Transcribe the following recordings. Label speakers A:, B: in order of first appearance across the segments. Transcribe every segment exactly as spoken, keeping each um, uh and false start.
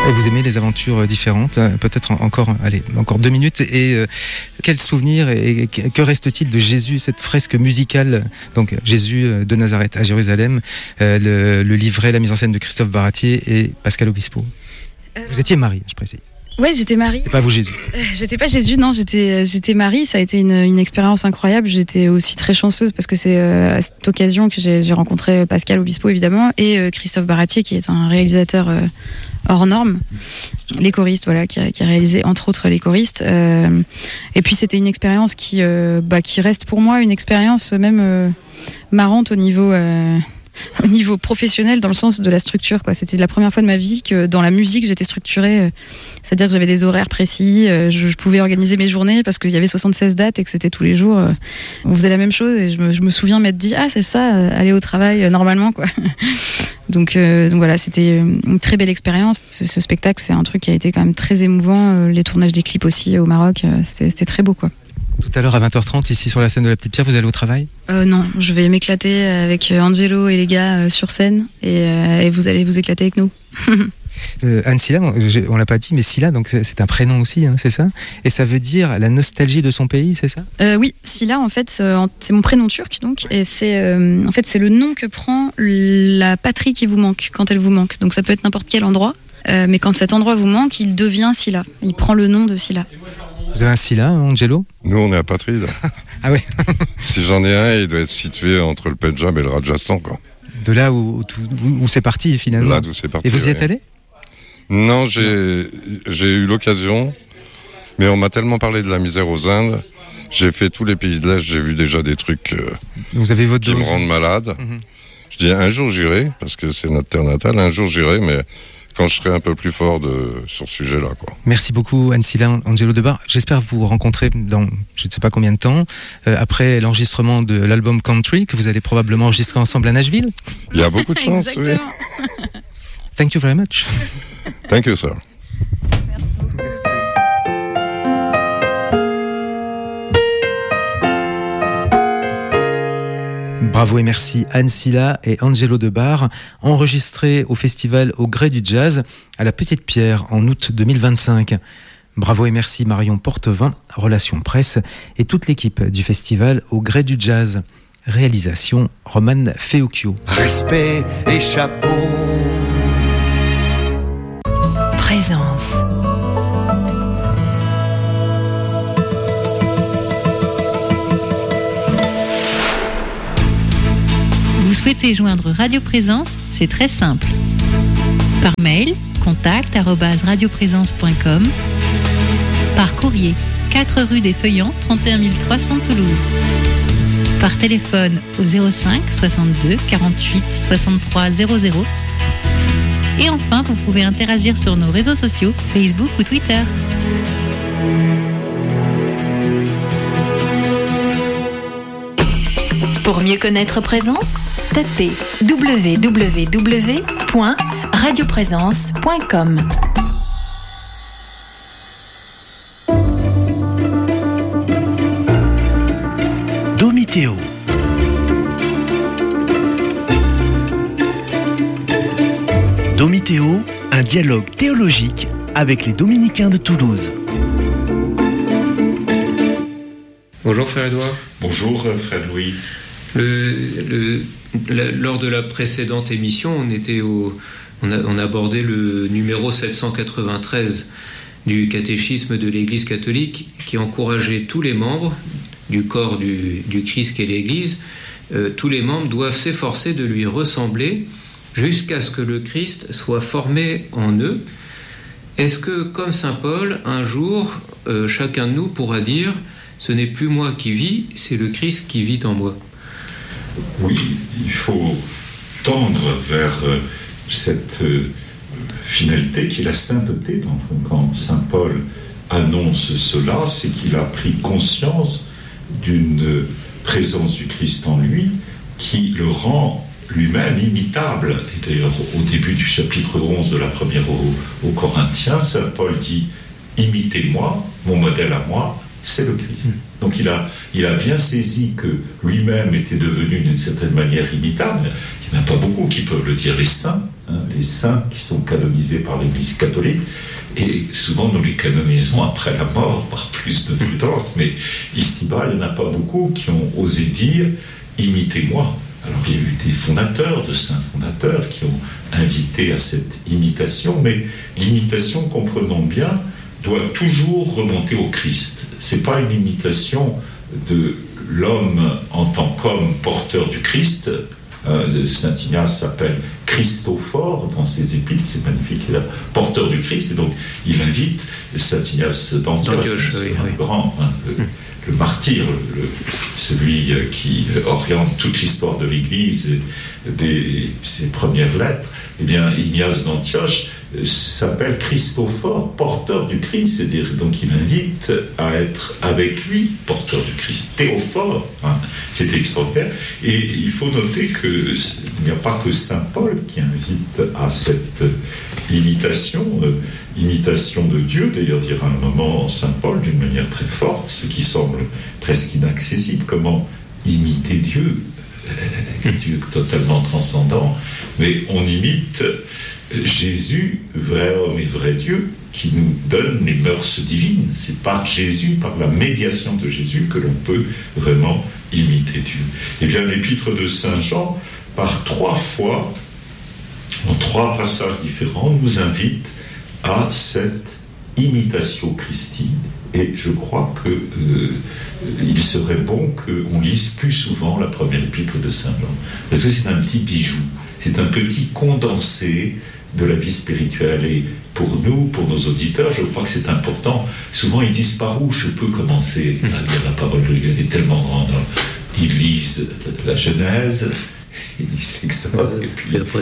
A: Et vous aimez les aventures différentes, peut-être encore, allez, encore deux minutes. Et euh, quel souvenir et que reste-t-il de Jésus, cette fresque musicale, donc Jésus de Nazareth à Jérusalem, euh, le, le livret, la mise en scène de Christophe Baratier et Pascal Obispo. Euh... Vous étiez Marie, je précise.
B: Ouais, j'étais Marie.
A: C'était pas vous Jésus.
B: Euh, j'étais pas Jésus, non, j'étais j'étais Marie. Ça a été une, une expérience incroyable. J'étais aussi très chanceuse parce que c'est euh, à cette occasion que j'ai, j'ai rencontré Pascal Obispo évidemment et euh, Christophe Baratier qui est un réalisateur euh, hors norme, les choristes, voilà, qui a, qui a réalisé entre autres les choristes. Euh, et puis c'était une expérience qui euh, bah, qui reste pour moi une expérience même euh, marrante au niveau euh, au niveau professionnel, dans le sens de la structure, quoi. C'était la première fois de ma vie que dans la musique j'étais structurée, c'est-à-dire que j'avais des horaires précis, je, je pouvais organiser mes journées parce qu'il y avait soixante-seize dates et que c'était tous les jours, on faisait la même chose et je me, je me souviens m'être dit ah c'est ça, aller au travail normalement, quoi. Donc, euh, donc voilà, c'était une très belle expérience. Ce, ce spectacle, c'est un truc qui a été quand même très émouvant, les tournages des clips aussi au Maroc, c'était, c'était très beau, quoi.
A: Tout à l'heure à vingt heures trente, ici sur la scène de la Petite Pierre, vous allez au travail ?
B: euh, Non, je vais m'éclater avec Angelo et les gars euh, sur scène et, euh, et vous allez vous éclater avec nous.
A: euh, Anne Silla, on l'a pas dit, mais Silla, donc c'est, c'est un prénom aussi, hein, c'est ça ? Et ça veut dire la nostalgie de son pays, c'est ça ?
B: euh, Oui, Silla, en fait, c'est mon prénom turc, donc, et c'est euh, en fait c'est le nom que prend la patrie qui vous manque quand elle vous manque. Donc ça peut être n'importe quel endroit, euh, mais quand cet endroit vous manque, il devient Silla. Il prend le nom de Silla.
A: Vous avez un Silla, hein, Angelo ?
C: Nous, on est apatrides.
A: Ah ouais.
C: Si j'en ai un, il doit être situé entre le Pendjab et le Rajasthan, quoi.
A: De là où, où, où c'est parti, finalement.
C: Là d'où c'est parti.
A: Et vous y êtes
C: oui.
A: allé ?
C: Non, j'ai, j'ai eu l'occasion, mais on m'a tellement parlé de la misère aux Indes. J'ai fait tous les pays de l'Est, j'ai vu déjà des trucs euh,
A: vous avez votre
C: qui
A: dose.
C: me rendent malade. Mm-hmm. Je dis un jour j'irai, parce que c'est notre terre natale, un jour j'irai, mais quand je serai un peu plus fort de, sur ce sujet-là, quoi.
A: Merci beaucoup Anne Silla, Angelo Debar. J'espère vous rencontrer dans je ne sais pas combien de temps, euh, après l'enregistrement de l'album Country, que vous allez probablement enregistrer ensemble à Nashville.
C: Il y a beaucoup de chance, oui.
A: Thank you very much.
C: Thank you, sir.
B: Merci beaucoup. Merci.
A: Bravo et merci Anne Silla et Angelo Debar, enregistrés au festival Au Gré du Jazz à la Petite Pierre en août deux mille vingt-cinq. Bravo et merci Marion Portevin, Relations Presse, et toute l'équipe du festival Au Gré du Jazz. Réalisation Roman Feocchio.
D: Respect et chapeau.
E: Présence. Vous souhaitez joindre Radio Présence ? C'est très simple. Par mail, contact arobase radioprésence point com. Par courrier, quatre rue des Feuillants, trente et un mille trois cents Toulouse. Par téléphone au zéro cinq soixante-deux quarante-huit soixante-trois zéro zéro. Et enfin, vous pouvez interagir sur nos réseaux sociaux, Facebook ou Twitter. Pour mieux connaître Présence, tapez w w w point radioprésence point com.
D: Domitéo. Domitéo, un dialogue théologique avec les dominicains de Toulouse.
F: Bonjour frère Edouard.
G: Bonjour frère Louis.
F: Le, le, la, lors de la précédente émission, on, était au, on, a, on a abordé le numéro sept cent quatre-vingt-treize du catéchisme de l'Église catholique qui encourageait tous les membres du corps du, du Christ qu'est l'Église, euh, tous les membres doivent s'efforcer de lui ressembler jusqu'à ce que le Christ soit formé en eux. Est-ce que, comme saint Paul, un jour, euh, chacun de nous pourra dire « Ce n'est plus moi qui vis, c'est le Christ qui vit en moi ».
G: Oui, il faut tendre vers euh, cette euh, finalité qui est la sainteté. Donc, quand saint Paul annonce cela, c'est qu'il a pris conscience d'une euh, présence du Christ en lui qui le rend lui-même imitable. Et d'ailleurs, au début du chapitre onze de la première aux, aux Corinthiens, saint Paul dit « Imitez-moi, mon modèle à moi, c'est le Christ ». Donc il a, il a bien saisi que lui-même était devenu d'une certaine manière imitable, qu'il n'y en a pas beaucoup qui peuvent le dire, les saints, hein, les saints qui sont canonisés par l'Église catholique, et souvent nous les canonisons après la mort par plus de prudence, mais ici-bas, il n'y en a pas beaucoup qui ont osé dire « imitez-moi ». Alors il y a eu des fondateurs, de saints fondateurs, qui ont invité à cette imitation, mais l'imitation, comprenons bien, doit toujours remonter au Christ. C'est pas une imitation de l'homme en tant qu'homme porteur du Christ. Euh, Saint Ignace s'appelle Christophore dans ses épîtres, c'est magnifique, il est porteur du Christ, et donc il invite Saint Ignace d'Antioche, oui, oui. grand, hein, le, le martyr, le, celui qui oriente toute l'histoire de l'Église dès ses premières lettres. Eh bien, Ignace d'Antioche s'appelle Christophore, porteur du Christ, c'est-à-dire donc il invite à être avec lui porteur du Christ. Théophore, hein, c'est extraordinaire. Et il faut noter qu'il n'y a pas que saint Paul qui invite à cette imitation, euh, imitation de Dieu. D'ailleurs, dira un moment saint Paul d'une manière très forte, ce qui semble presque inaccessible. Comment imiter Dieu, euh, Dieu totalement transcendant, mais on imite Jésus, vrai homme et vrai Dieu, qui nous donne les mœurs divines. C'est par Jésus, par la médiation de Jésus, que l'on peut vraiment imiter Dieu. Eh bien, l'épître de Saint Jean, par trois fois, en trois passages différents, nous invite à cette imitation Christi. Et je crois que euh, il serait bon qu'on lise plus souvent la première épître de Saint Jean. Parce que c'est un petit bijou, c'est un petit condensé de la vie spirituelle. Et pour nous, pour nos auditeurs, je crois que c'est important. Souvent, ils disent par où je peux commencer à lire la parole de Dieu. Elle est tellement grande. Alors, ils lisent la Genèse, ils lisent l'Exode, et puis
F: après,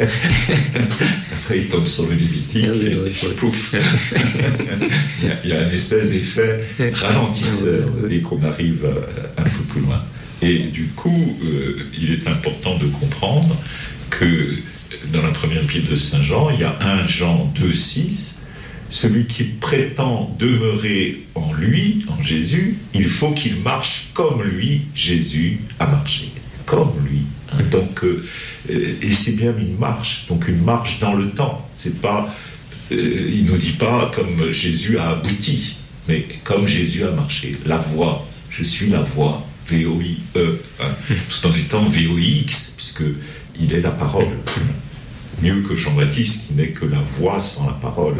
G: après ils tombent sur le Lévitique, ah oui, et oui, oui. Pouf. il, y a, il y a une espèce d'effet ralentisseur oui, oui. dès qu'on arrive un peu plus loin. Et du coup, euh, il est important de comprendre que dans la première épître de Saint Jean, il y a un Jean deux six, celui qui prétend demeurer en lui, en Jésus, il faut qu'il marche comme lui, Jésus, a marché. Comme lui. Hein. Donc, euh, et c'est bien une marche, donc une marche dans le temps. C'est pas, euh, il nous dit pas comme Jésus a abouti, mais comme Jésus a marché. La voie, je suis la voie, V O I E, hein, tout en étant V O I X, puisque il est la parole. Mieux que Jean-Baptiste, qui n'est que la voix sans la parole.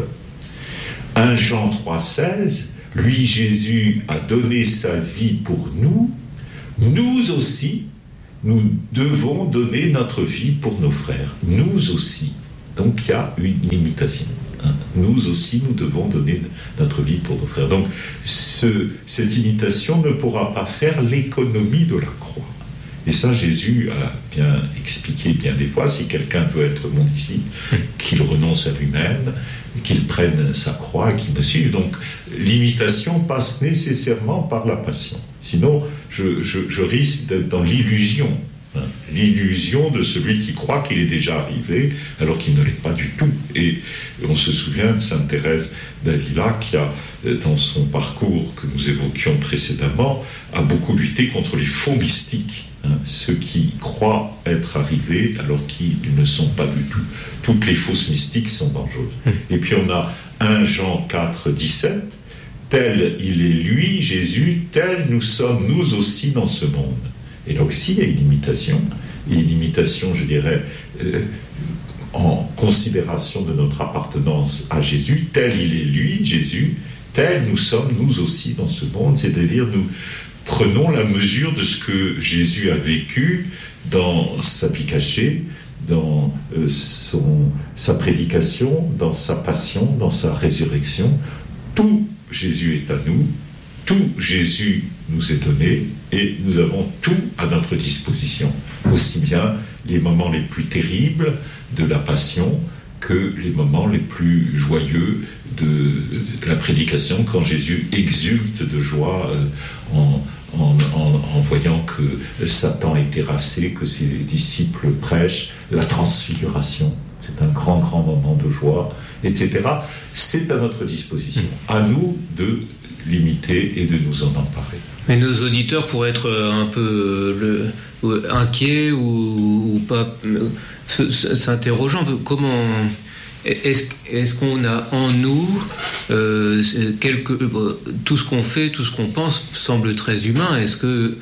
G: un Jean trois seize, lui, Jésus, a donné sa vie pour nous. Nous aussi, nous devons donner notre vie pour nos frères. Nous aussi. Donc, il y a une imitation. Hein. Nous aussi, nous devons donner notre vie pour nos frères. Donc, ce, cette imitation ne pourra pas faire l'économie de la croix. Et ça, Jésus a bien expliqué bien des fois, si quelqu'un veut être mon disciple, qu'il renonce à lui-même, qu'il prenne sa croix et qu'il me suive. Donc, l'imitation passe nécessairement par la passion. Sinon, je, je, je risque d'être dans l'illusion. Hein, l'illusion de celui qui croit qu'il est déjà arrivé, alors qu'il ne l'est pas du tout. Et on se souvient de Sainte Thérèse d'Avila, qui a, dans son parcours que nous évoquions précédemment, a beaucoup lutté contre les faux mystiques. Hein, ceux qui croient être arrivés alors qu'ils ne sont pas du tout. Toutes les fausses mystiques sont dangereuses. Et puis on a un Jean quatre dix-sept, tel il est lui, Jésus, tel nous sommes nous aussi dans ce monde. Et là aussi il y a une imitation, et une imitation, je dirais, euh, en considération de notre appartenance à Jésus, tel il est lui, Jésus, tel nous sommes nous aussi dans ce monde, c'est-à-dire nous prenons la mesure de ce que Jésus a vécu dans sa vie cachée, dans euh, son, sa prédication, dans sa passion, dans sa résurrection. Tout Jésus est à nous, tout Jésus nous est donné, et nous avons tout à notre disposition. Aussi bien les moments les plus terribles de la passion que les moments les plus joyeux de la prédication, quand Jésus exulte de joie euh, en, en, en, en voyant que Satan est terrassé, que ses disciples prêchent, la transfiguration. C'est un grand, grand moment de joie, et cetera. C'est à notre disposition. À nous de l'imiter et de nous en emparer.
F: Mais nos auditeurs pourraient être un peu le, inquiets ou, ou pas, s'interrogeant comment est-ce, est-ce qu'on a en nous euh, quelque, tout ce qu'on fait, tout ce qu'on pense semble très humain. Est-ce que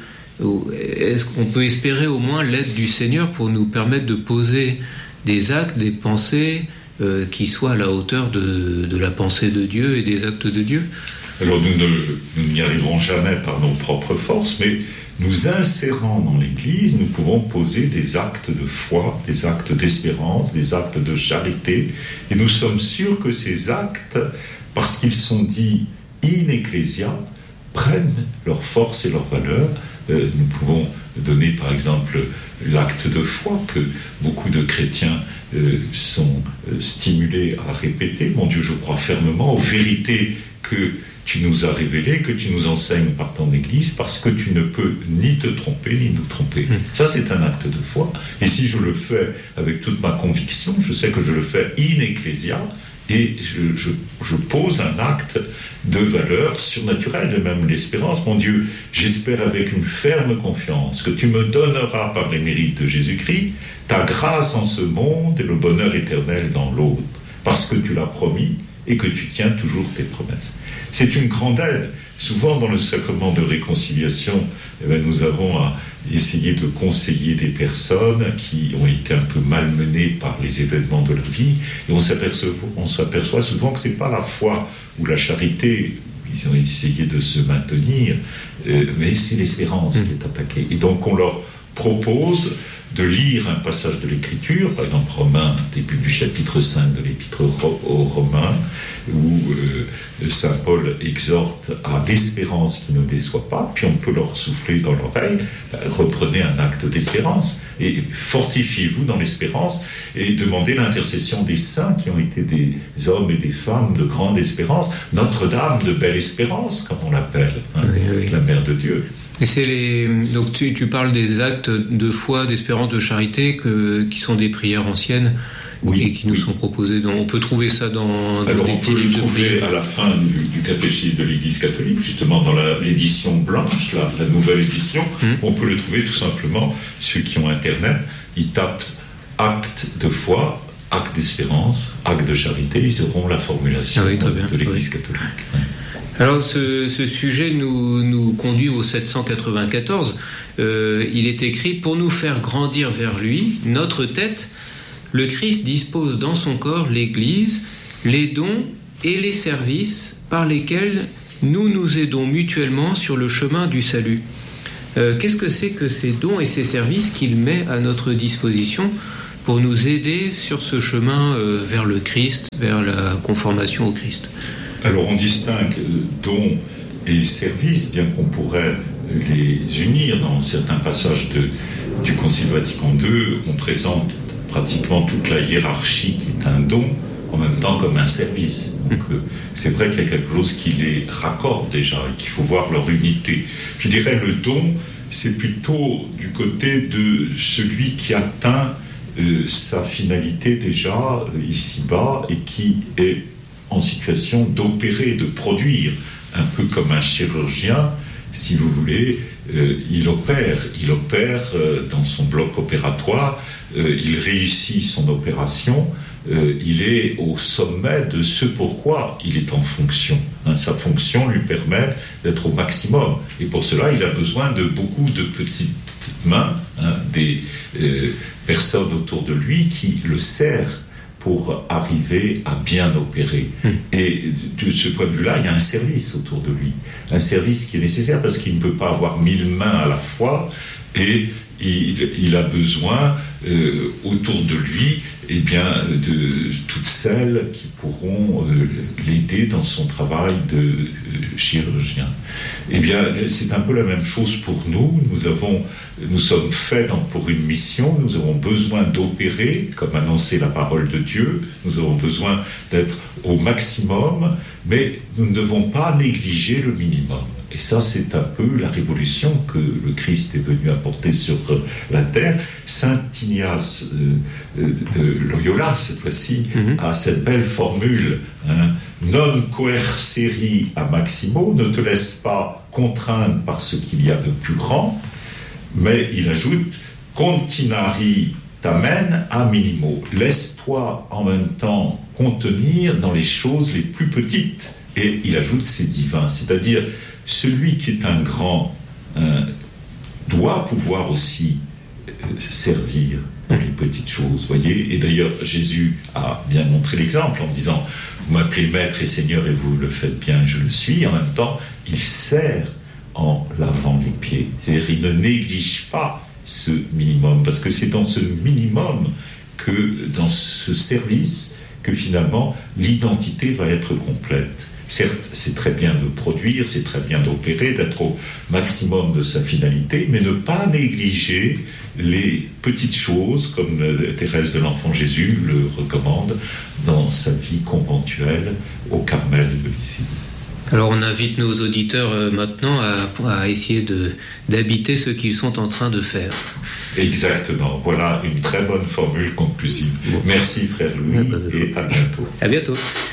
F: est-ce qu'on peut espérer au moins l'aide du Seigneur pour nous permettre de poser des actes, des pensées euh, qui soient à la hauteur de, de la pensée de Dieu et des actes de Dieu?
G: Alors nous, ne, nous n'y arriverons jamais par nos propres forces, mais nous insérant dans l'Église, nous pouvons poser des actes de foi, des actes d'espérance, des actes de charité, et nous sommes sûrs que ces actes, parce qu'ils sont dits in ecclesia, prennent leur force et leur valeur. Euh, nous pouvons donner par exemple l'acte de foi que beaucoup de chrétiens euh, sont euh, stimulés à répéter. Mon Dieu, je crois fermement aux vérités que tu nous as révélées, que tu nous enseignes par ton Église, parce que tu ne peux ni te tromper, ni nous tromper. Mmh. Ça, c'est un acte de foi. Et si je le fais avec toute ma conviction, je sais que je le fais in ecclesia, et je, je, je pose un acte de valeur surnaturelle, de même l'espérance. Mon Dieu, j'espère avec une ferme confiance que tu me donneras par les mérites de Jésus-Christ ta grâce en ce monde et le bonheur éternel dans l'autre, parce que tu l'as promis et que tu tiens toujours tes promesses. C'est une grande aide. Souvent, dans le sacrement de réconciliation, eh bien, nous avons à essayer de conseiller des personnes qui ont été un peu malmenées par les événements de leur vie, et on s'aperçoit, on s'aperçoit souvent que ce n'est pas la foi ou la charité, ils ont essayé de se maintenir, euh, mais c'est l'espérance mmh. qui est attaquée. Et donc on leur propose de lire un passage de l'Écriture, par exemple Romains, début du chapitre cinq de l'Épître aux Romains, où euh, saint Paul exhorte à l'espérance qui ne déçoit pas, puis on peut leur souffler dans l'oreille, ben, reprenez un acte d'espérance, et fortifiez-vous dans l'espérance, et demandez l'intercession des saints qui ont été des hommes et des femmes de grande espérance, Notre-Dame de belle espérance, comme on l'appelle, hein, oui, oui. la Mère de Dieu.
F: Et c'est les... Donc tu, tu parles des actes de foi, d'espérance, de charité que, qui sont des prières anciennes oui, et qui nous oui. sont proposées. Donc on peut trouver ça dans, dans
G: Alors
F: des
G: on
F: petits
G: peut
F: livres
G: le trouver
F: de prière.
G: À la fin du, du catéchisme de l'Église catholique, justement dans la, l'édition blanche, la, la nouvelle édition. Hum. On peut le trouver tout simplement, ceux qui ont Internet, ils tapent acte de foi, acte d'espérance, acte de charité, ils auront la formulation ah oui, de l'Église oui. catholique. Ouais.
F: Alors ce, ce sujet nous, nous conduit au sept cent quatre-vingt-quatorze. Euh, il est écrit « Pour nous faire grandir vers lui, notre tête, le Christ dispose dans son corps l'Église, les dons et les services par lesquels nous nous aidons mutuellement sur le chemin du salut. Euh, » Qu'est-ce que c'est que ces dons et ces services qu'il met à notre disposition pour nous aider sur ce chemin euh, vers le Christ, vers la conformation au Christ ?
G: Alors on distingue dons et services, bien qu'on pourrait les unir dans certains passages de, du Concile Vatican deux. On présente pratiquement toute la hiérarchie qui est un don, en même temps comme un service. Donc euh, c'est vrai qu'il y a quelque chose qui les raccorde déjà et qu'il faut voir leur unité. Je dirais le don, c'est plutôt du côté de celui qui atteint euh, sa finalité déjà euh, ici-bas et qui est en situation d'opérer, de produire, un peu comme un chirurgien, si vous voulez, euh, il opère, il opère euh, dans son bloc opératoire, euh, il réussit son opération, euh, il est au sommet de ce pourquoi il est en fonction. Hein, sa fonction lui permet d'être au maximum, et pour cela, il a besoin de beaucoup de petites mains, hein, des euh, personnes autour de lui qui le serrent pour arriver à bien opérer. Mmh. Et de ce point de vue-là, il y a un service autour de lui. Un service qui est nécessaire parce qu'il ne peut pas avoir mille mains à la fois et il, il a besoin euh, autour de lui eh bien, de toutes celles qui pourront euh, l'aider dans son travail de euh, chirurgien. Eh bien, c'est un peu la même chose pour nous. Nous avons, nous sommes faits dans, pour une mission. Nous avons besoin d'opérer, comme annoncer la parole de Dieu. Nous avons besoin d'être au maximum, mais nous ne devons pas négliger le minimum. Et ça, c'est un peu la révolution que le Christ est venu apporter sur la terre. Saint Ignace de Loyola, cette fois-ci, mm-hmm. a cette belle formule, hein, non coerceri à maximo, ne te laisse pas contraindre par ce qu'il y a de plus grand, mais il ajoute continari t'amène à minimo. Laisse-toi en même temps contenir dans les choses les plus petites. Et il ajoute c'est divin, c'est-à-dire celui qui est un grand euh, doit pouvoir aussi euh, servir dans les petites choses, voyez. Et d'ailleurs Jésus a bien montré l'exemple en disant vous m'appelez maître et seigneur et vous le faites bien, je le suis. En même temps il sert en lavant les pieds, c'est-à-dire il ne néglige pas ce minimum, parce que c'est dans ce minimum que dans ce service que finalement l'identité va être complète. Certes, c'est très bien de produire, c'est très bien d'opérer, d'être au maximum de sa finalité, mais ne pas négliger les petites choses, comme Thérèse de l'Enfant Jésus le recommande dans sa vie conventuelle au Carmel de Lisieux.
F: Alors on invite nos auditeurs euh, maintenant à, à essayer de, d'habiter ce qu'ils sont en train de faire.
G: Exactement, voilà une très bonne formule conclusive. Bon. Merci frère Louis, et à bientôt.
F: À bientôt.